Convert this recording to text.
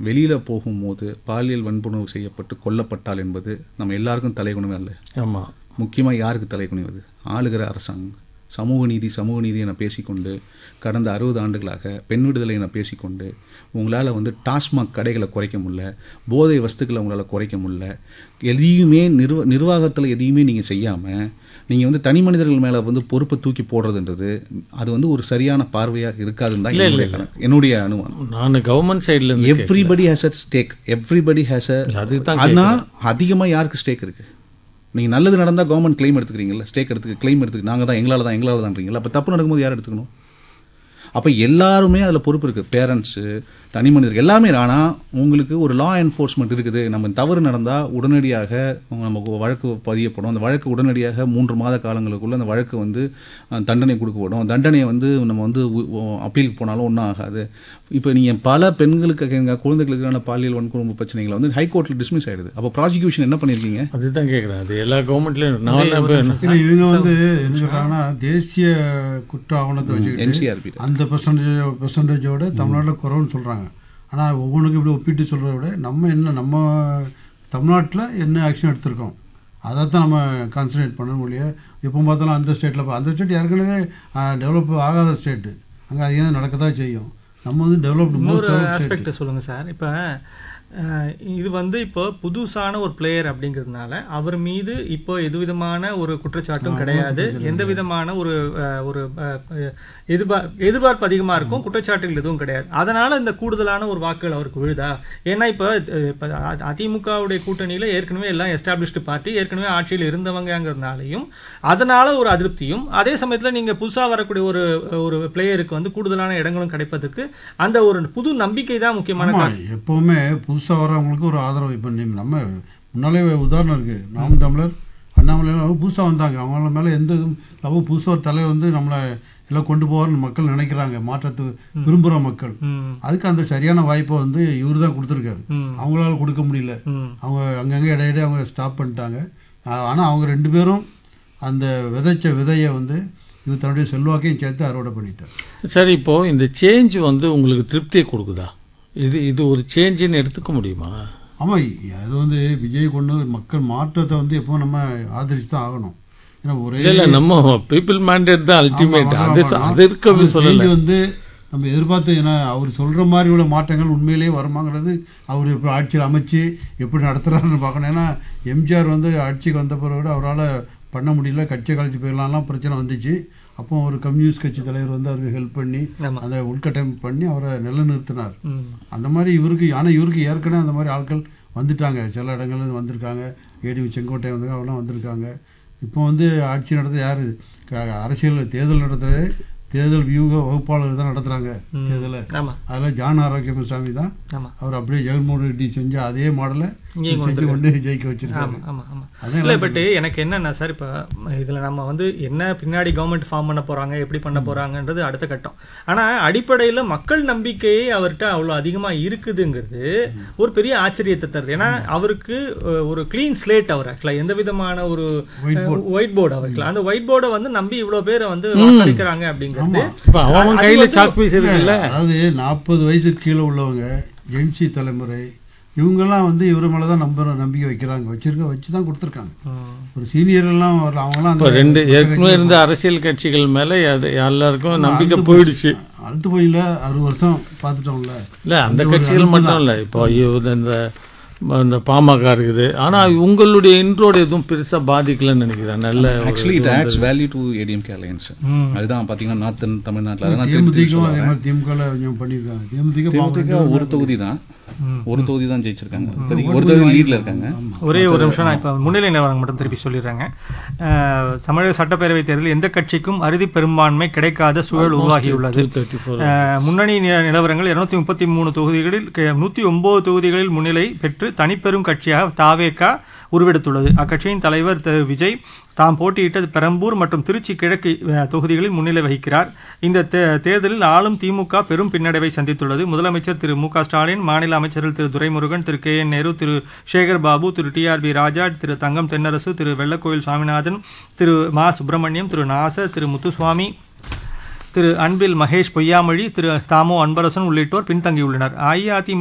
வெளியில் போகும்போது பாலியல் வன்புணர்வு செய்யப்பட்டு கொல்லப்பட்டால் என்பது நம்ம எல்லாருக்கும் தலைகுணமே இல்லை. ஆமாம். முக்கியமாக யாருக்கு தலைகுனிவது? ஆளுகிற அரசாங்கம். சமூக நீதி என பேசிக்கொண்டு கடந்த 60 ஆண்டுகளாக பெண் விடுதலை என பேசிக்கொண்டு உங்களால் டாஸ்மாக் கடைகளை குறைக்க முடியல, போதை வஸ்துக்களை உங்களால் குறைக்க முடியல, எதையுமே நிர்வாகத்தில் எதையுமே நீங்கள் செய்யாமல் நீங்கள் தனி மனிதர்கள் மேலே பொறுப்பை தூக்கி போடுறதுன்றது அது ஒரு சரியான பார்வையாக இருக்காதுன்னு தான் என்னுடைய அனுமானம். நான் கவர்மெண்ட் சைடில் everybody has a stack, everybody has a. ஆனால் அதிகமாக யாருக்கு ஸ்டேக் இருக்குது? நீங்கள் நல்லது நடந்தால் கவர்மெண்ட் கிளைம் எடுத்துக்கிறீங்களா? ஸ்டேக் கிளைம் எடுத்துக்க நாங்கள் தான் எங்களால் தான்றீங்களா? அப்போ தப்பு நடக்கும்போது யார் எடுத்துக்கணும்? அப்போ எல்லாருமே அதில் பொறுப்பு இருக்குது. பேரண்ட்ஸு, தனி மனிதர்கள் எல்லாமே. ஆனால் உங்களுக்கு ஒரு லா என்ஃபோர்ஸ்மெண்ட் இருக்குது. நம்ம தவறு நடந்தால் உடனடியாக நமக்கு வழக்கு பதியப்படும். அந்த வழக்கு உடனடியாக 3 மாத காலங்களுக்குள்ளே அந்த வழக்கு தண்டனை கொடுக்கப்படும். தண்டனையை நம்ம அப்பீலுக்கு போனாலும் ஒன்றும் ஆகாது. இப்போ நீங்கள் பல பெண்களுக்கு குழந்தைகளுக்கான பாலியல் வன்கொடுமை பிரச்சனைகளை ஹைகோர்ட்டில் டிஸ்மிஸ் ஆகிடுது. அப்போ ப்ராசிக்யூஷன் என்ன பண்ணியிருக்கீங்க? அதுதான் கேட்குறேன். அது எல்லா கவர்மெண்ட்லேயும் இவங்க என்ன சொல்கிறாங்கன்னா தேசிய குற்ற ஆவணத்தை வச்சு NCRP அந்த பெர்சன்டேஜோட தமிழ்நாட்டில் குறவுன்னு சொல்கிறாங்க. ஆனால் ஒவ்வொன்றுக்கும் இப்படி ஒப்பிட்டு சொல்கிறத விட நம்ம தமிழ்நாட்டில் என்ன ஆக்ஷன் எடுத்திருக்கோம் அதை தான் நம்ம கான்சன்ட்ரேட் பண்ண முடியும். எப்போ பார்த்தாலும் அந்த ஸ்டேட் ஏற்கனவே டெவலப் ஆகாத ஸ்டேட்டு, அங்கே அது நடக்க தான் செய்யும். நம்ம டெவலப்டு மோஸ்ட் ஆஸ்பெக்ட் சொல்லுங்கள் சார். இப்போ இது இப்போ புதுசான ஒரு பிளேயர் அப்படிங்கிறதுனால அவர் மீது இப்போ எது விதமான ஒரு குற்றச்சாட்டும் கிடையாது. எந்த விதமான ஒரு ஒரு எதிர்பார்ப்பு அதிகமாக இருக்கும், குற்றச்சாட்டுகள் எதுவும் கிடையாது. அதனால் இந்த கூடுதலான ஒரு வாக்குகள் அவருக்கு விழுதா? ஏன்னா இப்போ அதிமுகவுடைய கூட்டணியில் ஏற்கனவே எல்லாம் எஸ்டாப்ளிஷ்டு பார்ட்டி, ஏற்கனவே ஆட்சியில் இருந்தவங்கிறதுனாலையும் அதனால் ஒரு அதிருப்தியும், அதே சமயத்தில் நீங்கள் புதுசாக வரக்கூடிய ஒரு பிளேயருக்கு கூடுதலான இடங்களும் கிடைப்பதற்கு அந்த ஒரு புது நம்பிக்கை தான் முக்கியமான. எப்போவுமே புதுசாக வரவங்களுக்கு ஒரு ஆதரவு. இப்போ நம்ம முன்னாலே உதாரணம் இருக்குது. நாம் தமிழர் அண்ணாமலையெல்லாம் புதுசாக வந்தாங்க. அவங்கள மேலே எந்த இதுவும் நம்ம புதுசாக ஒரு தலைவர் நம்மளை எல்லாம் கொண்டு போவார்னு மக்கள் நினைக்கிறாங்க. மாற்றத்து விரும்புகிற மக்கள். அதுக்கு அந்த சரியான வாய்ப்பை இவர் தான் கொடுத்துருக்காரு. அவங்களால கொடுக்க முடியல. அவங்க அங்கங்கே இடையிடையே அவங்க ஸ்டாப் பண்ணிட்டாங்க. ஆனால் அவங்க 2 பேரும் அந்த விதைச்ச விதையை இவர் தன்னுடைய செல்வாக்கையும் சேர்த்து அறுவடை பண்ணிட்டார். சரி, இப்போது இந்த சேஞ்ச் உங்களுக்கு திருப்தியை கொடுக்குதா? இது ஒரு சேஞ்சுன்னு எடுத்துக்க முடியுமா? ஆமாம், அது விஜய் கொண்டு மக்கள் மாற்றத்தை எப்போ நம்ம ஆதரிச்சு தான் ஆகணும். ஏன்னா இல்லை நம்ம பீப்புள் மேண்டேட் தான் அல்டிமேட். அது இருக்க சொல்லலை நம்ம எதிர்பார்த்து. ஏன்னா அவர் சொல்கிற மாதிரி உள்ள மாற்றங்கள் உண்மையிலேயே வருமாங்கிறது அவர் இப்போ ஆட்சியில் அமைச்சு எப்படி நடத்துகிறாருன்னு பார்க்கணும். ஏன்னா எம்ஜிஆர் ஆட்சிக்கு வந்த பிறகு அவரால் பண்ண முடியல, கட்சியை கழிச்சு போயிடலாம்லாம் பிரச்சனை வந்துச்சு. அப்போ ஒரு கம்யூனிஸ்ட் கட்சி தலைவர் அவருக்கு ஹெல்ப் பண்ணி அதை உள்கட்டமைப்பு பண்ணி அவரை நிலைநிறுத்தினார். அந்த மாதிரி இவருக்கு ஏற்கனவே அந்த மாதிரி ஆட்கள் வந்துட்டாங்க. சில இடங்கள்ல வந்திருக்காங்க. ஏடிவி செங்கோட்டை அவெல்லாம் வந்திருக்காங்க. இப்போ ஆட்சி நடத்த யார்? அரசியல் தேர்தல் நடத்துறது தேர்தல் வியூக வகுப்பாளர் தான் நடத்துகிறாங்க தேர்தலை. அதில் ஜான் ஆரோக்கியசாமி தான் அவர் அப்படியே ஜெகன்மோகன் ரெட்டி செஞ்ச அதே மாடலை கொண்டு ஜெயிக்க வச்சிருக்காங்க. இல்லை, பட் எனக்கு என்னன்னா சார், இப்போ இதில் நம்ம என்ன பின்னாடி கவர்மெண்ட் ஃபார்ம் பண்ண போகிறாங்க, எப்படி பண்ண போகிறாங்கன்றது அடுத்த கட்டம். ஆனால் அடிப்படையில் மக்கள் நம்பிக்கையே அவர்கிட்ட அவ்வளோ அதிகமாக இருக்குதுங்கிறது ஒரு பெரிய ஆச்சரியத்தை தருது. ஏன்னா அவருக்கு ஒரு க்ளீன் ஸ்லேட், அவர் ஆக்சுவலாக எந்த விதமான ஒரு ஒயிட் போர்டு அவருக்கு, அந்த ஒயிட் போர்டை நம்பி இவ்வளோ பேரை வாக்களிக்கிறாங்க அப்படிங்கிறது. அதாவது 40 வயசுக்கு கீழே உள்ளவங்க, ஜென்சி தலைமுறை, இவங்கெல்லாம் இவர மேலே தான் நம்பிக்கை வச்சு தான் கொடுத்துருக்காங்க. ஒரு சீனியர்லாம் அவங்களாம் ஏற்கனவே இருந்த அரசியல் கட்சிகள் மேலே எல்லாருக்கும் நம்பிக்கை போயிடுச்சு. அடுத்து போயில 60 வருஷம் பார்த்துட்டோம்ல. இல்லை, அந்த கட்சிகள் மட்டும் இல்லை, இப்போ இந்த பாமக இருக்குது. ஆனால் உங்களுடைய இன்ட்ரோட எதுவும் பெருசாக பாதிக்கலன்னு நினைக்கிறேன். நல்ல actually it adds value to ADMK alliance. அதுதான் பார்த்தீங்கன்னா நார்த்தன் தமிழ்நாட்டில் அதே மாதிரி தேமுதிக ஒரு தொகுதி தான் ஜெயிச்சிருக்காங்க. ஒரு தொகுதி லீடில் இருக்காங்க. ஒரே ஒரு நிமிஷம், நான் இப்போ முன்னிலை நிலவரம் மட்டும் திருப்பி சொல்லிடுறாங்க. தமிழக சட்டப்பேரவைத் தேர்தலில் எந்த கட்சிக்கும் அறுதி பெரும்பான்மை கிடைக்காத சூழல் உருவாகியுள்ளது. முன்னணி நிலவரங்கள் 233 தொகுதிகளில் 109 தொகுதிகளில் முன்னிலை பெற்று தனிப்பெரும் கட்சியாக தாவேகா உருவெடுத்துள்ளது. அக்கட்சியின் தலைவர் விஜய் தாம் போட்டியிட்ட பெரம்பூர் மற்றும் திருச்சி கிழக்கு தொகுதிகளில் முன்னிலை வகிக்கிறார். இந்த தேர்தலில் ஆளும் திமுக பெரும் பின்னடைவை சந்தித்துள்ளது. முதலமைச்சர் திரு மு.க. ஸ்டாலின், மாநில அமைச்சர்கள் திரு துரைமுருகன், திரு கே.என். நேரு, திரு சேகர் பாபு, திரு டி.ஆர்.பி. ராஜா, திரு தங்கம் தென்னரசு, திரு வெள்ளக்கோயில் சுவாமிநாதன், திரு மா. சுப்பிரமணியம், திரு நாசர், திரு முத்துசுவாமி, திரு அன்பில் மகேஷ் பொய்யாமொழி, திரு தாமோ அன்பரசன் உள்ளிட்டோர் பின்தங்கியுள்ளனர். அஇஅதிமுக